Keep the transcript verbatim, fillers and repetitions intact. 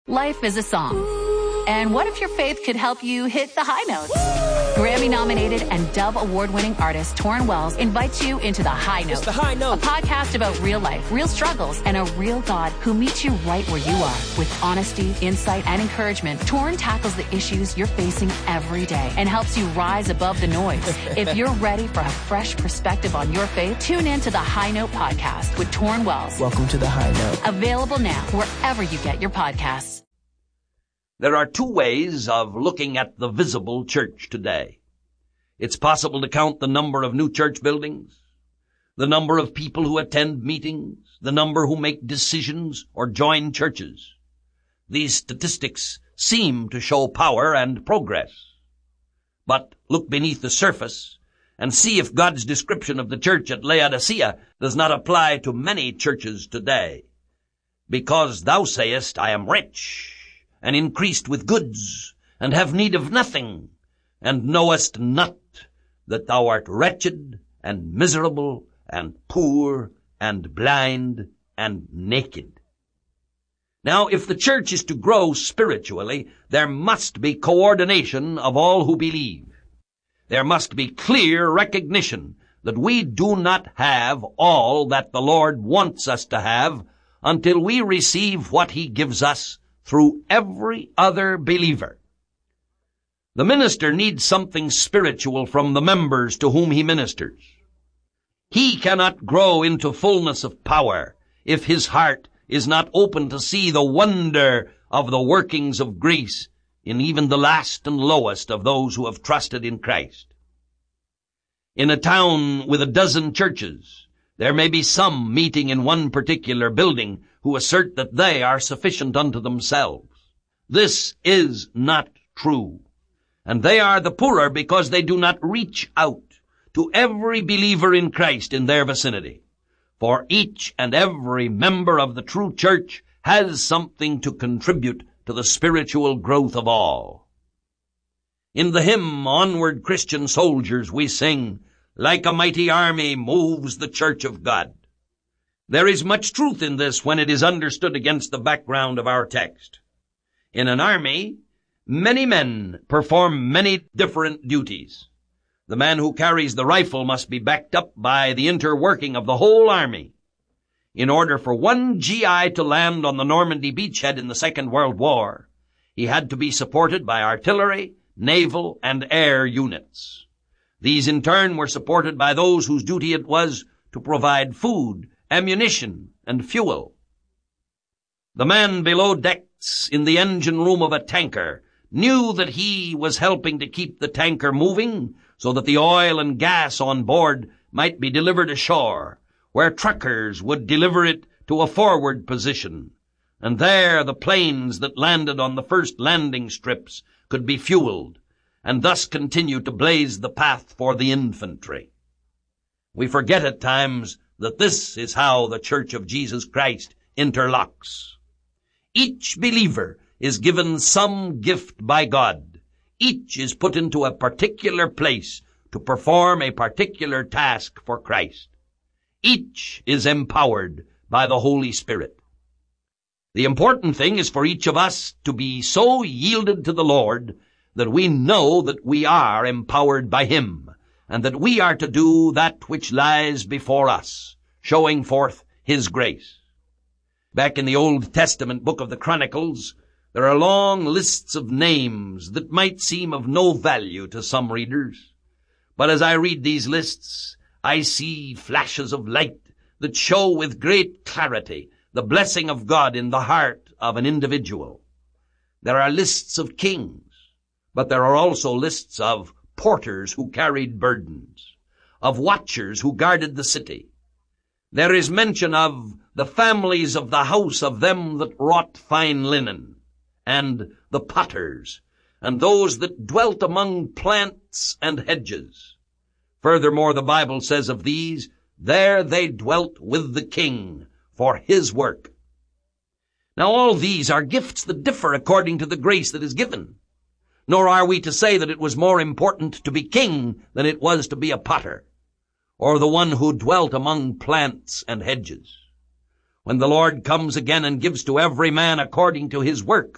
Life is a song. And what if your faith could help you hit the high notes? Grammy-nominated and Dove Award-winning artist Torrin Wells invites you into The High Note. It's The High Note. A podcast about real life, real struggles, and a real God who meets you right where you are. With honesty, insight, and encouragement, Torrin tackles the issues you're facing every day and helps you rise above the noise. If you're ready for a fresh perspective on your faith, tune in to The High Note podcast with Torrin Wells. Welcome to The High Note. Available now wherever you get your podcasts. There are two ways of looking at the visible church today. It's possible to count the number of new church buildings, the number of people who attend meetings, the number who make decisions or join churches. These statistics seem to show power and progress. But look beneath the surface and see if God's description of the church at Laodicea does not apply to many churches today. Because thou sayest, I am rich, and increased with goods, and have need of nothing, and knowest not that thou art wretched, and miserable, and poor, and blind, and naked. Now, if the church is to grow spiritually, there must be coordination of all who believe. There must be clear recognition that we do not have all that the Lord wants us to have until we receive what He gives us through every other believer. The minister needs something spiritual from the members to whom he ministers. He cannot grow into fullness of power if his heart is not open to see the wonder of the workings of grace in even the last and lowest of those who have trusted in Christ. In a town with a dozen churches, there may be some meeting in one particular building who assert that they are sufficient unto themselves. This is not true. And they are the poorer because they do not reach out to every believer in Christ in their vicinity. For each and every member of the true church has something to contribute to the spiritual growth of all. In the hymn, Onward Christian Soldiers, we sing, Like a mighty army moves the church of God. There is much truth in this when it is understood against the background of our text. In an army, many men perform many different duties. The man who carries the rifle must be backed up by the interworking of the whole army. In order for one G I to land on the Normandy beachhead in the Second World War, he had to be supported by artillery, naval, and air units. These in turn were supported by those whose duty it was to provide food, ammunition, and fuel. The man below decks in the engine room of a tanker knew that he was helping to keep the tanker moving so that the oil and gas on board might be delivered ashore, where truckers would deliver it to a forward position, and there the planes that landed on the first landing strips could be fueled, and thus continue to blaze the path for the infantry. We forget at times that this is how the Church of Jesus Christ interlocks. Each believer is given some gift by God. Each is put into a particular place to perform a particular task for Christ. Each is empowered by the Holy Spirit. The important thing is for each of us to be so yielded to the Lord that we know that we are empowered by Him, and that we are to do that which lies before us, showing forth His grace. Back in the Old Testament book of the Chronicles, there are long lists of names that might seem of no value to some readers. But as I read these lists, I see flashes of light that show with great clarity the blessing of God in the heart of an individual. There are lists of kings, but there are also lists of porters who carried burdens, of watchers who guarded the city. There is mention of the families of the house of them that wrought fine linen, and the potters, and those that dwelt among plants and hedges. Furthermore, the Bible says of these, there they dwelt with the king for his work. Now all these are gifts that differ according to the grace that is given. Nor are we to say that it was more important to be king than it was to be a potter, or the one who dwelt among plants and hedges. When the Lord comes again and gives to every man according to his work,